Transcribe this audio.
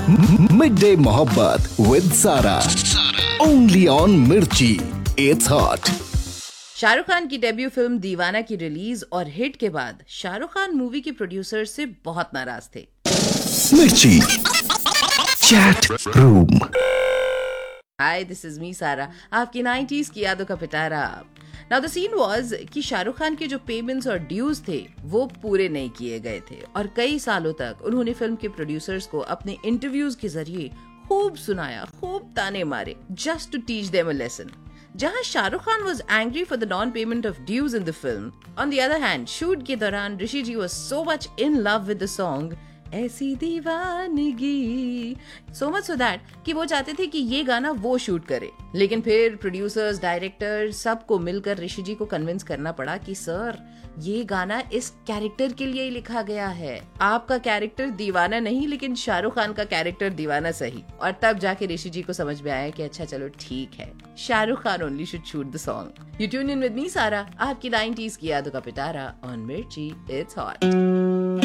Mid day मोहब्बत with सारा, only on मिर्ची, इट्स हॉट। शाहरुख खान की डेब्यू फिल्म दीवाना की रिलीज और हिट के बाद शाहरुख खान मूवी के प्रोड्यूसर से बहुत नाराज थे। मिर्ची chat room. Hi, this is me सारा, आपकी 90s की यादों का पिटारा। नाउ द सीन वाज कि शाहरुख खान के जो पेमेंट्स और ड्यूज थे वो पूरे नहीं किए गए थे और कई सालों तक उन्होंने फिल्म के प्रोड्यूसर्स को अपने इंटरव्यूज के जरिए खूब सुनाया, खूब ताने मारे, just to teach them a lesson. जहां Shahrukh Khan was angry for the non-payment of dues in the film, on the other hand, shoot के दौरान ऋषि जी was so much in love with the song ऐसी दीवानगी, so much so that कि वो चाहते थे कि ये गाना वो शूट करे। लेकिन फिर प्रोड्यूसर्स, डायरेक्टर सबको मिलकर ऋषि जी को कन्विंस करना पड़ा कि सर, ये गाना इस कैरेक्टर के लिए ही लिखा गया है, आपका कैरेक्टर दीवाना नहीं लेकिन शाहरुख खान का कैरेक्टर दीवाना सही। और तब जाके ऋषि जी को समझ में आया कि अच्छा चलो ठीक है, Shahrukh Khan only should shoot the song. You tune in with me सारा, आपकी 90s की यादों का पिटारा ऑन मिर्ची, इट्स हॉट।